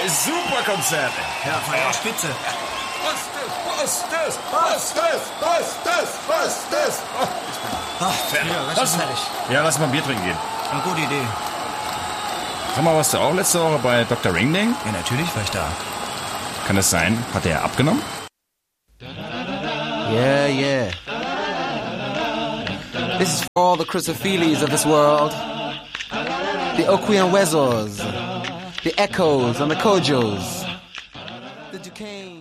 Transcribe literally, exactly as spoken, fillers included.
super Konzert. Ja, Feier spitze. Was das? Was das? Was das? Was das? Was das? Ach, fertig. Ja, was ist fertig? Ja, lass mal ein Bier trinken gehen. Eine gute Idee. Sag mal, warst du auch letzte Woche bei Doktor Ringding? Ja, natürlich war ich da. Kann das sein? Hat er abgenommen? Yeah, yeah. This is for all the Chrysophiles of this world. The Oquian Wezos. The Echoes and the Kojos. The Duquesne.